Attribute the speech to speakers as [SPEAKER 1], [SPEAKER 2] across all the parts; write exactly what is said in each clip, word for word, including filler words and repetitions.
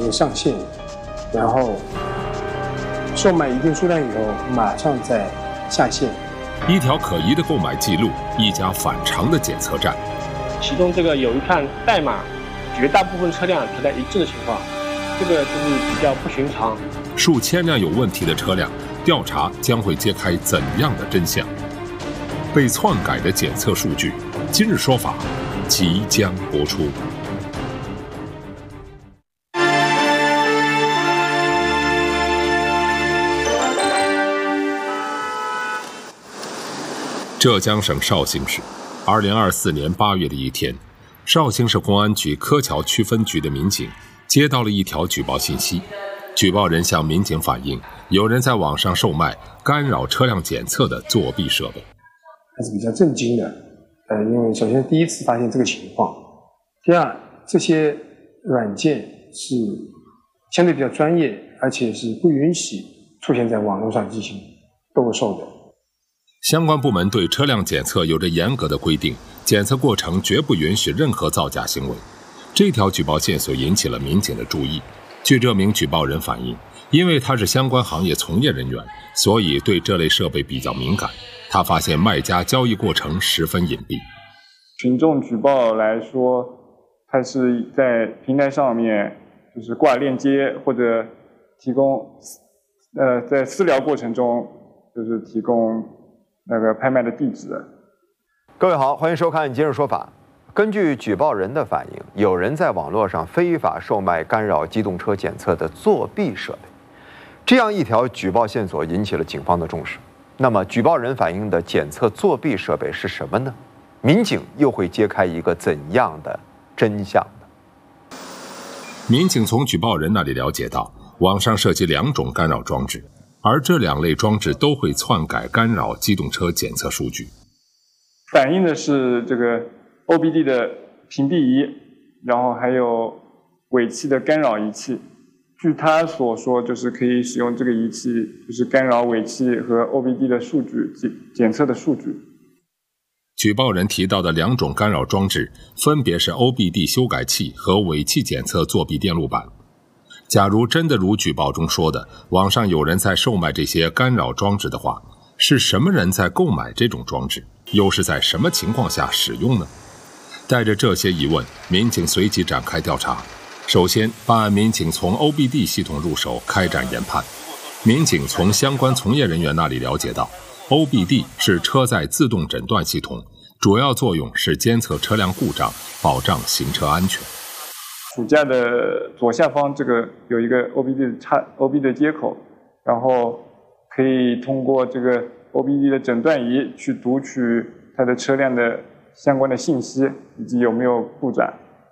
[SPEAKER 1] 会上线，然后售卖一定数量以后，马上再下线。
[SPEAKER 2] 一条可疑的购买记录，一家反常的检测站。
[SPEAKER 3] 其中这个有一看代码，绝大部分车辆存在一致的情况，这个就是比较不寻常。
[SPEAKER 2] 数千辆有问题的车辆，调查将会揭开怎样的真相？被篡改的检测数据，今日说法即将播出。浙江省绍兴市，二零二四年八月的一天，绍兴市公安局柯桥区分局的民警接到了一条举报信息，举报人向民警反映，有人在网上售卖干扰车辆检测的作弊设备。
[SPEAKER 1] 还是比较震惊的，呃，因为首先第一次发现这个情况，第二，这些软件是相对比较专业，而且是不允许出现在网络上进行兜售的。
[SPEAKER 2] 相关部门对车辆检测有着严格的规定，检测过程绝不允许任何造假行为。这条举报线索引起了民警的注意。据这名举报人反映，因为他是相关行业从业人员，所以对这类设备比较敏感。他发现卖家交易过程十分隐蔽。
[SPEAKER 4] 群众举报来说，他是在平台上面就是挂链接，或者提供呃在私聊过程中就是提供那个拍卖的地址。
[SPEAKER 5] 各位好，欢迎收看《今日说法》。根据举报人的反映，有人在网络上非法售卖干扰机动车检测的作弊设备。这样一条举报线索引起了警方的重视。那么，举报人反映的检测作弊设备是什么呢？民警又会揭开一个怎样的真相呢？
[SPEAKER 2] 民警从举报人那里了解到，网上涉及两种干扰装置，而这两类装置都会篡改干扰机动车检测数据。
[SPEAKER 4] 反映的是这个 O B D 的屏蔽仪，然后还有尾气的干扰仪器。据他所说，就是可以使用这个仪器，就是干扰尾气和 O B D 的数据检测的数据。
[SPEAKER 2] 举报人提到的两种干扰装置，分别是 O B D 修改器和尾气检测作弊电路板。假如真的如举报中说的，网上有人在售卖这些干扰装置的话，是什么人在购买这种装置？又是在什么情况下使用呢？带着这些疑问，民警随即展开调查。首先，办案民警从 O B D 系统入手开展研判。民警从相关从业人员那里了解到， O B D 是车载自动诊断系统，主要作用是监测车辆故障，保障行车安全。
[SPEAKER 4] 主驾的左下方这个有一个 O B D 插 O B D 的接口，然后可以通过这个 O B D 的诊断仪去读取它的车辆的相关的信息以及有没有故障。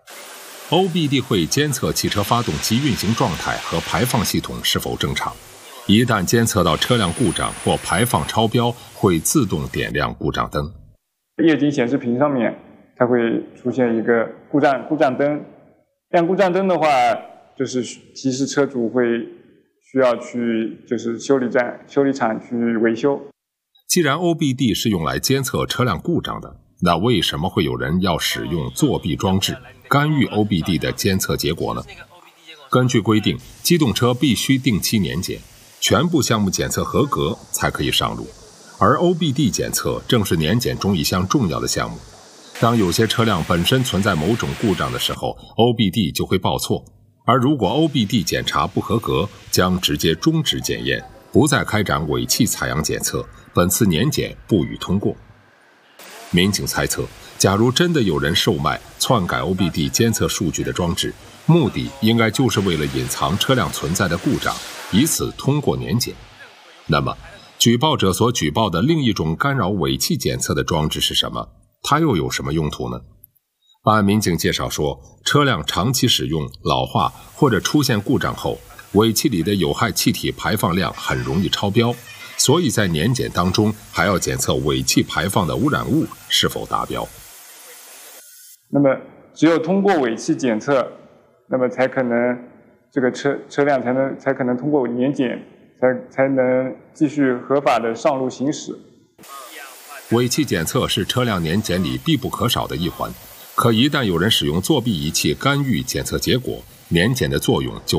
[SPEAKER 2] O B D 会监测汽车发动机运行状态和排放系统是否正常，一旦监测到车辆故障或排放超标，会自动点亮故障灯。
[SPEAKER 4] 液晶显示屏上面它会出现一个故障故障灯，亮故障灯的话，就是提示车主会需要去就是修理站、修理厂去维修。
[SPEAKER 2] 既然 O B D 是用来监测车辆故障的，那为什么会有人要使用作弊装置干预 O B D 的监测结果呢？根据规定，机动车必须定期年检，全部项目检测合格才可以上路。而 O B D 检测正是年检中一项重要的项目。当有些车辆本身存在某种故障的时候， O B D 就会报错，而如果 O B D 检查不合格，将直接终止检验，不再开展尾气采样检测，本次年检不予通过。民警猜测，假如真的有人售卖篡改 O B D 监测数据的装置，目的应该就是为了隐藏车辆存在的故障，以此通过年检。那么，举报者所举报的另一种干扰尾气检测的装置是什么？它又有什么用途呢？办案民警介绍说，车辆长期使用、老化或者出现故障后，尾气里的有害气体排放量很容易超标，所以在年检当中还要检测尾气排放的污染物是否达标。
[SPEAKER 4] 那么只有通过尾气检测，那么才可能这个车车辆才能才可能通过年检，才才能继续合法的上路行驶。
[SPEAKER 2] 尾气检测是车辆年检里必不可少的一环，可一旦有人使用作弊仪器干预检测结果，年检的作用就